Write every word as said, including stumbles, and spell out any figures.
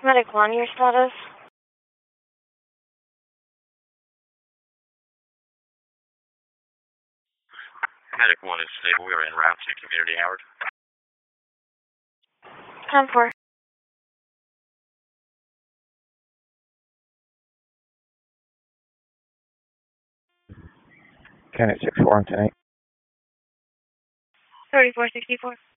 Medic one, your status? Medic one is stable. We are en route to Community Howard. ten four. Kenneth six four on ten eight. thirty-four sixty-four.